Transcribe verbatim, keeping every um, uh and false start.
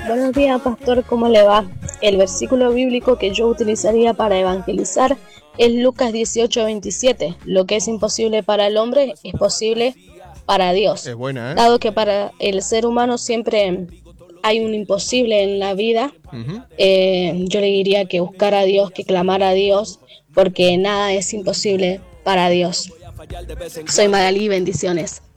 Buenos días, pastor, ¿cómo le va? El versículo bíblico que yo utilizaría para evangelizar es Lucas dieciocho veintisiete. Lo que es imposible para el hombre es posible para Dios. Es buena, ¿eh? Dado que para el ser humano siempre hay un imposible en la vida, Ujú. eh, yo le diría que buscar a Dios, que clamar a Dios, porque nada es imposible para Dios. Soy Magalí, bendiciones.